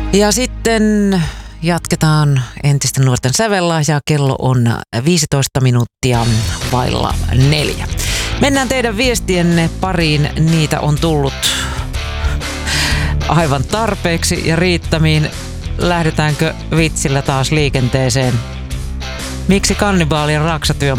Ja sitten jatketaan entisten nuorten sävellahjaa. Kello on 15 minuuttia vailla 4. Mennään teidän viestienne pariin. Niitä on tullut aivan tarpeeksi ja riittämiin. Lähdetäänkö vitsillä taas liikenteeseen? Miksi kannibaalien raksatyö